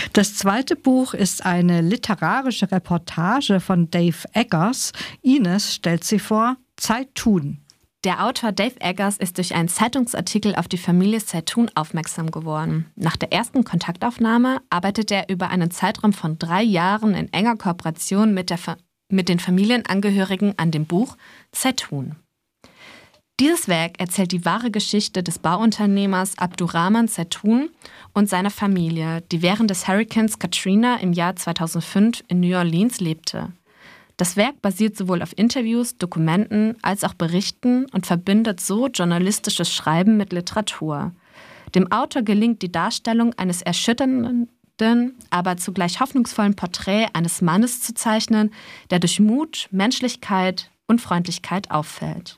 Das zweite Buch ist eine literarische Reportage von Dave Eggers. Ines stellt sie vor, Zeit tun. Der Autor Dave Eggers ist durch einen Zeitungsartikel auf die Familie Zeytoun aufmerksam geworden. Nach der ersten Kontaktaufnahme arbeitet er über einen Zeitraum von 3 Jahren in enger Kooperation mit den Familienangehörigen an dem Buch Zeytoun. Dieses Werk erzählt die wahre Geschichte des Bauunternehmers Abdurrahman Zeytoun und seiner Familie, die während des Hurrikans Katrina im Jahr 2005 in New Orleans lebte. Das Werk basiert sowohl auf Interviews, Dokumenten als auch Berichten und verbindet so journalistisches Schreiben mit Literatur. Dem Autor gelingt die Darstellung eines erschütternden, aber zugleich hoffnungsvollen Porträt eines Mannes zu zeichnen, der durch Mut, Menschlichkeit und Freundlichkeit auffällt.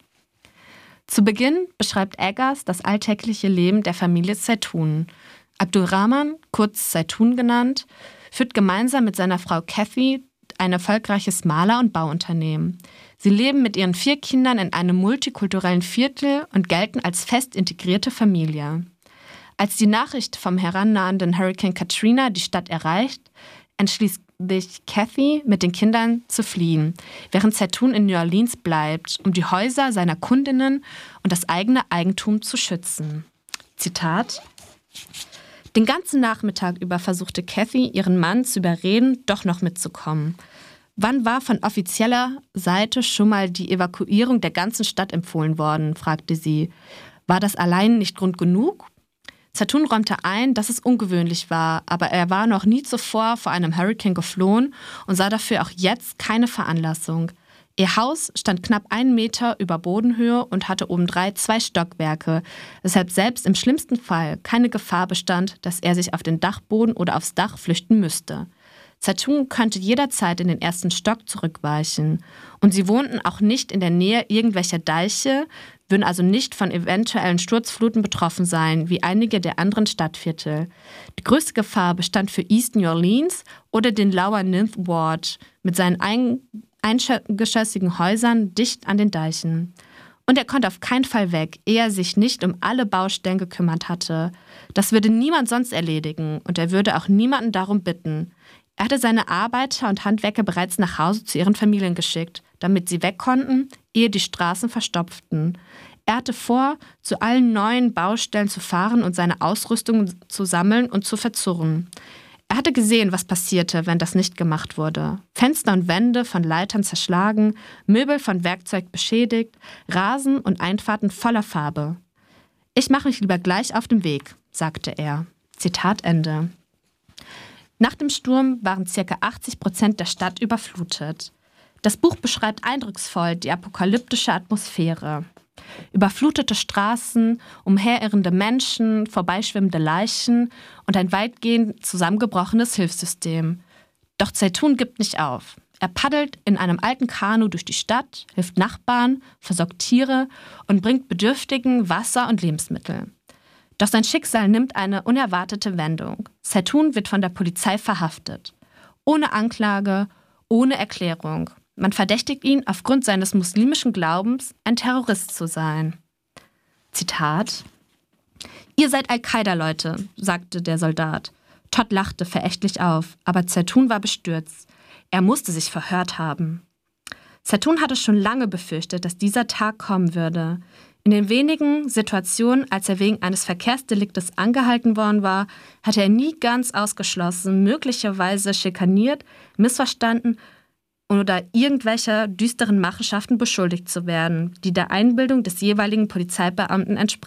Zu Beginn beschreibt Eggers das alltägliche Leben der Familie Zeytoun. Abdurrahman, kurz Zeytoun genannt, führt gemeinsam mit seiner Frau Kathy ein erfolgreiches Maler- und Bauunternehmen. Sie leben mit ihren 4 Kindern in einem multikulturellen Viertel und gelten als fest integrierte Familie. Als die Nachricht vom herannahenden Hurrikan Katrina die Stadt erreicht, entschließt sich Kathy, mit den Kindern zu fliehen, während Zeytoun in New Orleans bleibt, um die Häuser seiner Kundinnen und das eigene Eigentum zu schützen. Zitat: Den ganzen Nachmittag über versuchte Kathy, ihren Mann zu überreden, doch noch mitzukommen. Wann war von offizieller Seite schon mal die Evakuierung der ganzen Stadt empfohlen worden, fragte sie. War das allein nicht Grund genug? Zeytoun räumte ein, dass es ungewöhnlich war, aber er war noch nie zuvor vor einem Hurrikan geflohen und sah dafür auch jetzt keine Veranlassung. Ihr Haus stand knapp 1 Meter über Bodenhöhe und hatte obendrein 2 Stockwerke, weshalb selbst im schlimmsten Fall keine Gefahr bestand, dass er sich auf den Dachboden oder aufs Dach flüchten müsste. Zeytoun könnte jederzeit in den 1. Stock zurückweichen. Und sie wohnten auch nicht in der Nähe irgendwelcher Deiche, würden also nicht von eventuellen Sturzfluten betroffen sein, wie einige der anderen Stadtviertel. Die größte Gefahr bestand für East New Orleans oder den Lower Ninth Ward mit seinen eingeschossigen Häusern dicht an den Deichen. Und er konnte auf keinen Fall weg, ehe er sich nicht um alle Baustellen gekümmert hatte. Das würde niemand sonst erledigen und er würde auch niemanden darum bitten. Er hatte seine Arbeiter und Handwerker bereits nach Hause zu ihren Familien geschickt, damit sie weg konnten, ehe die Straßen verstopften. Er hatte vor, zu allen neuen Baustellen zu fahren und seine Ausrüstung zu sammeln und zu verzurren. Er hatte gesehen, was passierte, wenn das nicht gemacht wurde. Fenster und Wände von Leitern zerschlagen, Möbel von Werkzeug beschädigt, Rasen und Einfahrten voller Farbe. Ich mache mich lieber gleich auf den Weg, sagte er. Zitat Ende. Nach dem Sturm waren ca. 80% der Stadt überflutet. Das Buch beschreibt eindrucksvoll die apokalyptische Atmosphäre. Überflutete Straßen, umherirrende Menschen, vorbeischwimmende Leichen und ein weitgehend zusammengebrochenes Hilfssystem. Doch Zeytoun gibt nicht auf. Er paddelt in einem alten Kanu durch die Stadt, hilft Nachbarn, versorgt Tiere und bringt Bedürftigen Wasser und Lebensmittel. Doch sein Schicksal nimmt eine unerwartete Wendung. Zeytoun wird von der Polizei verhaftet. Ohne Anklage, ohne Erklärung. Man verdächtigt ihn aufgrund seines muslimischen Glaubens, ein Terrorist zu sein. Zitat: Ihr seid Al-Qaida-Leute, sagte der Soldat. Todd lachte verächtlich auf, aber Zeytoun war bestürzt. Er musste sich verhört haben. Zeytoun hatte schon lange befürchtet, dass dieser Tag kommen würde. In den wenigen Situationen, als er wegen eines Verkehrsdeliktes angehalten worden war, hatte er nie ganz ausgeschlossen, möglicherweise schikaniert, missverstanden oder irgendwelcher düsteren Machenschaften beschuldigt zu werden, die der Einbildung des jeweiligen Polizeibeamten entsprachen.